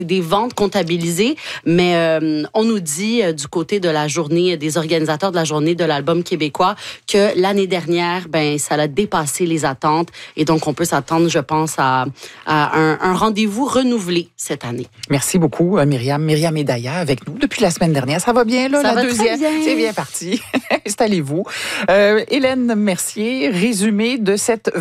des ventes comptabilisées, mais on nous dit du côté de la journée, des organisateurs de la journée de l'album québécois, que l'année dernière, ça a dépassé les attentes et donc on peut s'attendre, je pense, à un rendez-vous renouvelé cette année. Merci beaucoup, Myriam. Myriam est d'ailleurs avec nous depuis la semaine dernière. Ça va bien, là, ça la va deuxième? Très bien. C'est bien parti. Installez-vous. Hélène Mercier, résumé de cette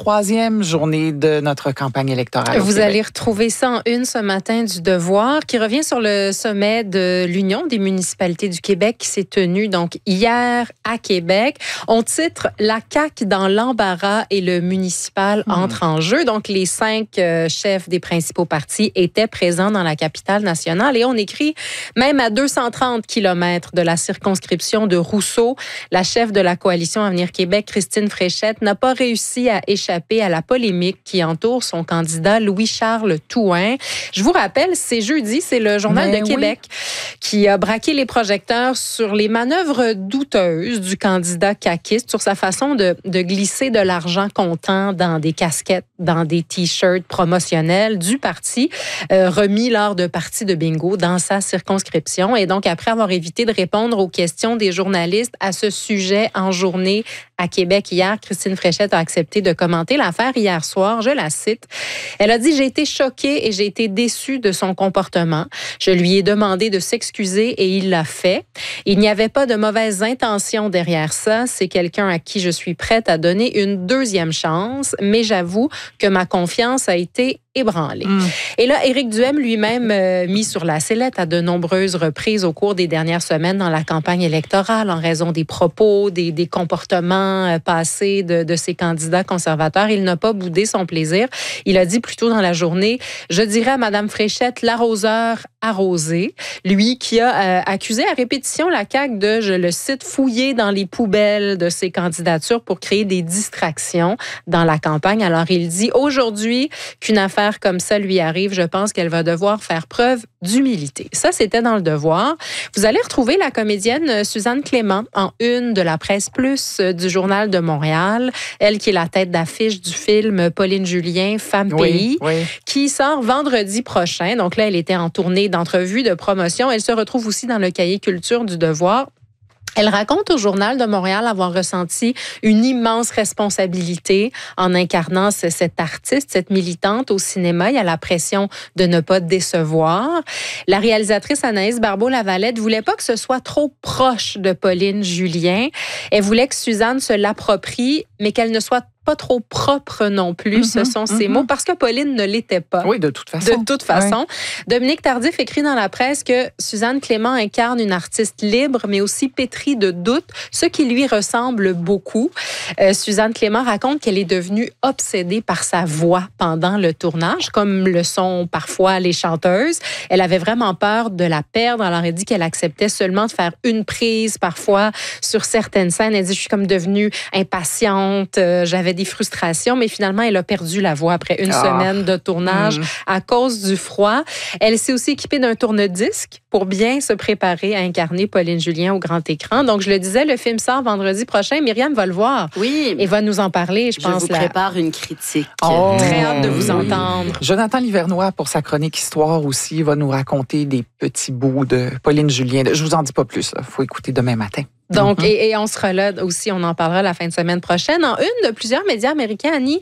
23e journée de notre campagne électorale. Vous allez retrouver ça en une ce matin du Devoir, qui revient sur le sommet de l'Union des municipalités du Québec qui s'est tenu donc hier à Québec. On titre « La CAQ dans l'embarras et le municipal entre en jeu ». Donc, les 5 chefs des principaux partis étaient présents dans la capitale nationale et on écrit même à 230 kilomètres de la circonscription de Rousseau, la chef de la coalition Avenir Québec, Christine Fréchette, n'a pas réussi à échapper à la polémique qui entoure son candidat Louis-Charles Thouin. Je vous rappelle, c'est jeudi, c'est le Journal de Québec qui a braqué les projecteurs sur les manœuvres douteuses du candidat caquiste, sur sa façon de glisser de l'argent comptant dans des casquettes, dans des t-shirts promotionnels du parti, remis lors de parties de bingo dans sa circonscription. Et donc, après avoir évité de répondre aux questions des journalistes à ce sujet en journée à Québec hier, Christine Fréchette a accepté de commenter l'affaire hier soir. Je la cite. Elle a dit « J'ai été choquée et j'ai été déçue de son comportement. Je lui ai demandé de s'excuser et il l'a fait. Il n'y avait pas de mauvaises intentions derrière ça. C'est quelqu'un à qui je suis prête à donner une deuxième chance, mais j'avoue que ma confiance a été ébranlé. Et là, Éric Duhem lui-même mis sur la sellette à de nombreuses reprises au cours des dernières semaines dans la campagne électorale en raison des propos, des comportements passés de ses candidats conservateurs. Il n'a pas boudé son plaisir. Il a dit plus tôt dans la journée, je dirais à Mme Fréchette, l'arroseur arrosé. Lui qui a accusé à répétition la CAQ de, je le cite, fouiller dans les poubelles de ses candidatures pour créer des distractions dans la campagne. Alors, il dit aujourd'hui qu'une affaire comme ça lui arrive, je pense qu'elle va devoir faire preuve d'humilité. Ça, c'était dans le Devoir. Vous allez retrouver la comédienne Suzanne Clément en une de la Presse Plus du Journal de Montréal. Elle qui est la tête d'affiche du film Pauline Julien, Femme Pays, qui sort vendredi prochain. Donc là, elle était en tournée d'entrevues, de promotion. Elle se retrouve aussi dans le cahier culture du Devoir. Elle raconte au Journal de Montréal avoir ressenti une immense responsabilité en incarnant cette artiste, cette militante au cinéma. Il y a la pression de ne pas décevoir. La réalisatrice Anaïs Barbeau-Lavalette voulait pas que ce soit trop proche de Pauline Julien. Elle voulait que Suzanne se l'approprie, mais qu'elle ne soit pas trop propre non plus, ce sont ses mots, parce que Pauline ne l'était pas. Oui, de toute façon. De toute façon. Oui. Dominique Tardif écrit dans la presse que Suzanne Clément incarne une artiste libre, mais aussi pétrie de doutes, ce qui lui ressemble beaucoup. Suzanne Clément raconte qu'elle est devenue obsédée par sa voix pendant le tournage, comme le sont parfois les chanteuses. Elle avait vraiment peur de la perdre, alors elle dit qu'elle acceptait seulement de faire une prise parfois sur certaines scènes. Elle dit, je suis comme devenue impatiente, j'avais des frustrations, mais finalement, elle a perdu la voix après une semaine de tournage à cause du froid. Elle s'est aussi équipée d'un tourne-disque pour bien se préparer à incarner Pauline Julien au grand écran. Donc, je le disais, le film sort vendredi prochain. Myriam va le voir. Oui. Et va nous en parler, je pense. Je vous prépare une critique. Très hâte de vous entendre. Jonathan Livernois, pour sa chronique Histoire aussi, va nous raconter des petits bouts de Pauline Julien. Je vous en dis pas plus. Il faut écouter demain matin. Donc, et on sera là aussi, on en parlera la fin de semaine prochaine. En une de plusieurs médias américains, Annie,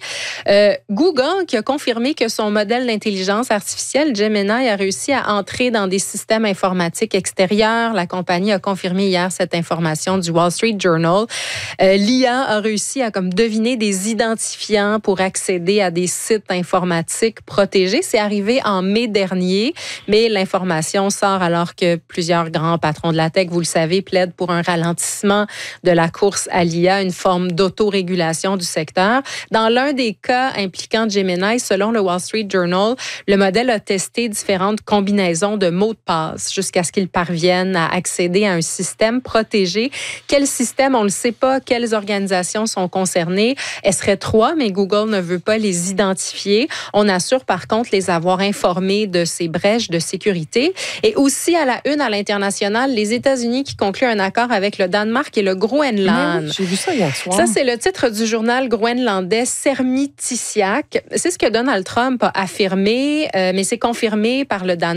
Google qui a confirmé que son modèle d'intelligence artificielle, Gemini, a réussi à entrer dans des systèmes informatiques extérieurs. La compagnie a confirmé hier cette information du Wall Street Journal. L'IA a réussi à comme deviner des identifiants pour accéder à des sites informatiques protégés. C'est arrivé en mai dernier, mais l'information sort alors que plusieurs grands patrons de la tech, vous le savez, plaident pour un ralentissement de la course à l'IA, une forme d'autorégulation du secteur. Dans l'un des cas impliquant Gemini, selon le Wall Street Journal, le modèle a testé différentes combinaisons de mots de passe jusqu'à ce qu'il parvienne à accéder à un système protégé. Quel système, on ne le sait pas. Quelles organisations sont concernées? Elles seraient 3, mais Google ne veut pas les identifier. On assure par contre les avoir informés de ces brèches de sécurité. Et aussi à la une à l'international, les États-Unis qui concluent un accord avec le Danemark et le Groenland. Oui, j'ai vu ça hier soir. Ça, c'est le titre du journal groenlandais Sermitisiaq. C'est ce que Donald Trump a affirmé, mais c'est confirmé par le Danemark.